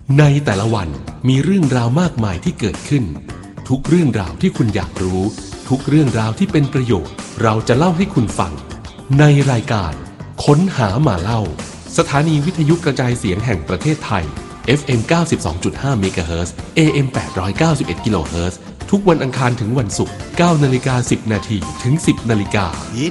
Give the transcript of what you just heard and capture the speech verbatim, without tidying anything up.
ในแต่ละวันมีเรื่องราวมากมายที่เกิดขึ้นทุกเรื่องราวที่คุณอยากรู้ทุกเรื่องราวที่เป็นประโยชน์เราจะเล่าให้คุณฟังในรายการค้นหามาเล่าสถานีวิทยุกระจายเสียงแห่งประเทศไทย เอฟ เอ็ม เก้าสิบสองจุดห้า เมกะเฮิรตซ์ เอ เอ็ม แปดร้อยเก้าสิบเอ็ด กิโลเฮิรตซ์ทุกวันอังคารถึงวันศุกร์ เก้านาฬิกาสิบนาทีถึง สิบนาฬิกา